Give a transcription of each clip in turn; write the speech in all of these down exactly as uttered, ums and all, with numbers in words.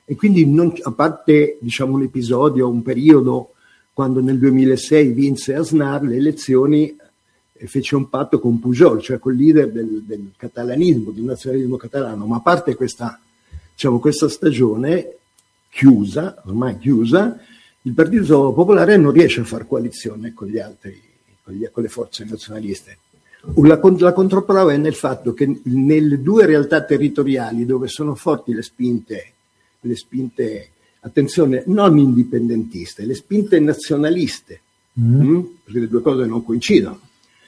E quindi, non, a parte diciamo un episodio, un periodo, quando nel duemilasei vinse Aznar le elezioni e fece un patto con Pujol, cioè col leader del, del catalanismo, del nazionalismo catalano, ma a parte questa, diciamo, questa stagione chiusa, ormai chiusa, il Partito Popolare non riesce a fare coalizione con gli altri, con, gli, con le forze nazionaliste. La, la controprova è nel fatto che nelle due realtà territoriali dove sono forti le spinte, le spinte, attenzione, non indipendentiste, le spinte nazionaliste, mm. mh, perché le due cose non coincidono,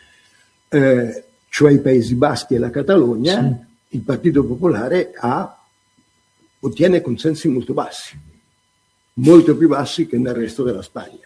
eh, cioè i Paesi Baschi e la Catalogna, sì. Il Partito Popolare ha, ottiene consensi molto bassi, molto più bassi che nel resto della Spagna.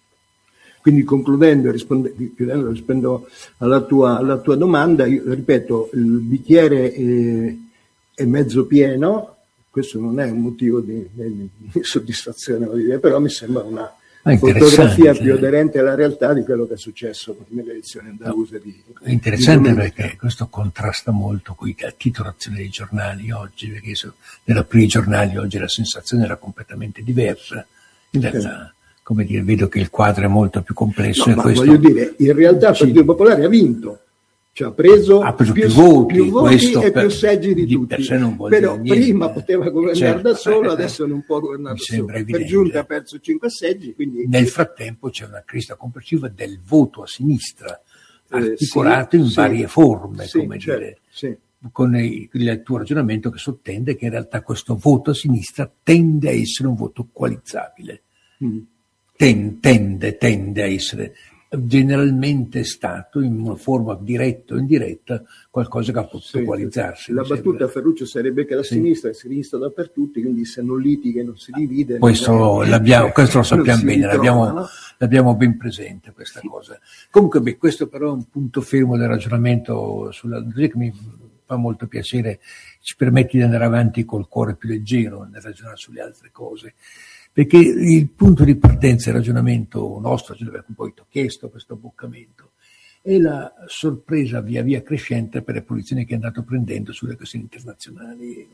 Quindi concludendo e rispondendo, rispondendo alla tua, alla tua domanda, io ripeto, il bicchiere è, è mezzo pieno, questo non è un motivo di, di, di soddisfazione, dire, però mi sembra una fotografia più aderente alla realtà di quello che è successo nelle elezioni andaluse. Di, è interessante di perché questo contrasta molto con la titolazione dei giornali oggi, perché nell'aprire i giornali oggi la sensazione era completamente diversa. In realtà, come dire, vedo che il quadro è molto più complesso. No, e ma questo voglio dire, in realtà il Partito Popolare ha vinto, cioè ha preso, ha preso più, più voti, più voti e per, più seggi di, di tutti. Per sé non vuol però dire niente. Prima poteva governare certo, da solo, eh, adesso non può governare da solo. Evidente. Per giunta ha perso cinque seggi. Quindi... Nel frattempo c'è una crisi complessiva del voto a sinistra, articolato eh, sì, in sì, varie forme, sì, come certo, dire, sì. con il, il tuo ragionamento che sottende che in realtà questo voto a sinistra tende a essere un voto coalizzabile. Mm. Ten, tende, tende a essere generalmente stato in una forma diretta o indiretta qualcosa che ha potuto sì, coalizzarsi. La battuta sembra. a Ferruccio sarebbe che la sì. sinistra è sinistra dappertutto, quindi se non litiga e non si divide... Questo, non è, l'abbiamo, questo lo sappiamo bene, ritrova, l'abbiamo, no? l'abbiamo ben presente questa cosa. Comunque, beh, questo però è un punto fermo del ragionamento sulla che mi fa molto piacere, ci permette di andare avanti col cuore più leggero nel ragionare sulle altre cose. Perché il punto di partenza del ragionamento nostro, per cui poi ti ho chiesto questo abboccamento, è la sorpresa via via crescente per le posizioni che è andato prendendo sulle questioni internazionali.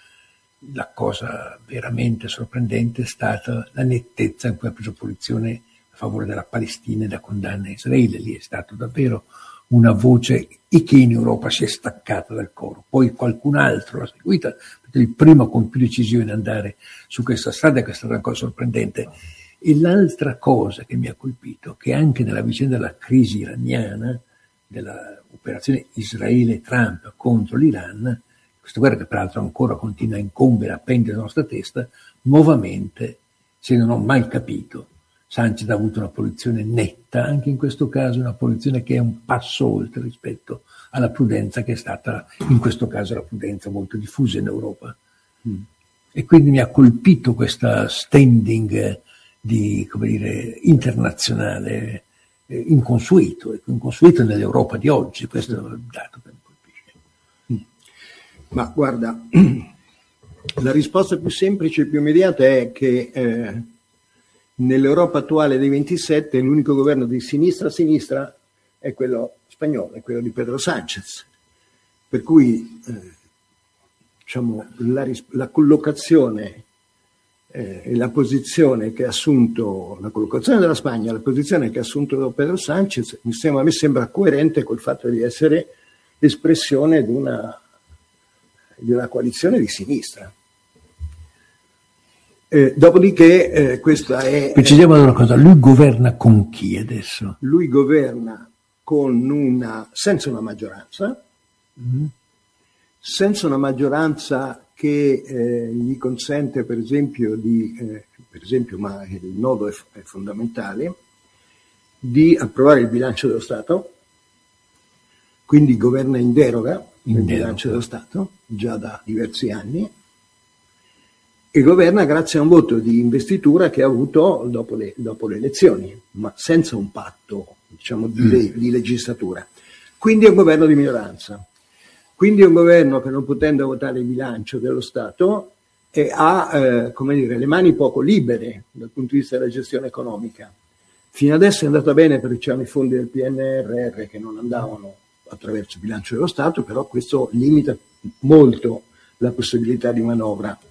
La cosa veramente sorprendente è stata la nettezza in cui ha preso posizione a favore della Palestina e da condanna a Israele. Lì è stato davvero una voce e che in Europa si è staccata dal coro. Poi qualcun altro l'ha seguita, il primo con più decisione andare su questa strada, che è stata una cosa sorprendente. E l'altra cosa che mi ha colpito, che anche nella vicenda della crisi iraniana, dell'operazione Israele-Trump contro l'Iran, questa guerra che peraltro ancora continua a incombere, a pendere la nostra testa, nuovamente, se non ho mai capito, Sanchez ha avuto una posizione netta, anche in questo caso una posizione che è un passo oltre rispetto alla prudenza che è stata, in questo caso, la prudenza molto diffusa in Europa. Mm. E quindi mi ha colpito questa standing di, come dire, internazionale eh, inconsueto, inconsueto nell'Europa di oggi. Questo è il dato che mi colpisce. Mm. Ma guarda, la risposta più semplice e più immediata è che eh, nell'Europa attuale dei ventisette l'unico governo di sinistra a sinistra è quello spagnolo, è quello di Pedro Sánchez, per cui eh, diciamo, la, la collocazione eh, e la posizione che ha assunto, la collocazione della Spagna, la posizione che ha assunto Pedro Sánchez mi sembra, a me sembra coerente col fatto di essere espressione di una, di una coalizione di sinistra. Eh, dopodiché eh, questa è... Precisiamo una cosa, lui governa con chi adesso? Lui governa con una, senza una maggioranza, mm. senza una maggioranza che eh, gli consente per esempio di, eh, per esempio, ma il nodo è, è fondamentale, di approvare il bilancio dello Stato, quindi governa in deroga in il deroga. bilancio dello Stato, già da diversi anni, e governa grazie a un voto di investitura che ha avuto dopo le, dopo le elezioni, ma senza un patto, diciamo, di, le, di legislatura. Quindi è un governo di minoranza. Quindi è un governo che, non potendo votare il bilancio dello Stato, e ha eh, come dire, le mani poco libere dal punto di vista della gestione economica. Fino adesso è andata bene perché c'erano i fondi del P N R R che non andavano attraverso il bilancio dello Stato, però questo limita molto la possibilità di manovra.